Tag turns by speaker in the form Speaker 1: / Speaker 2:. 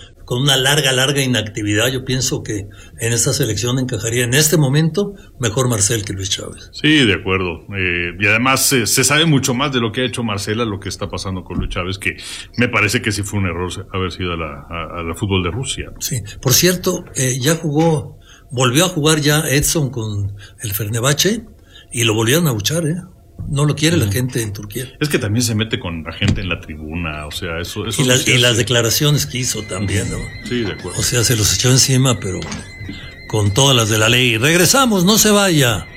Speaker 1: con una larga inactividad. Yo pienso que en esta selección encajaría en este momento mejor Marcel que Luis Chávez.
Speaker 2: Sí, de acuerdo. Y además se sabe mucho más de lo que ha hecho Marcel a lo que está pasando con Luis Chávez, que me parece que sí fue un error haber sido a la fútbol de Rusia.
Speaker 1: Sí, por cierto, volvió a jugar ya Edson con el Fenerbahce y lo volvieron a abuchar, No lo quiere la gente en Turquía.
Speaker 2: Es que también se mete con la gente en la tribuna, o sea, eso
Speaker 1: y las declaraciones que hizo también, ¿no?
Speaker 2: Sí, de acuerdo.
Speaker 1: O sea, se los echó encima, pero con todas las de la ley. Regresamos, no se vaya.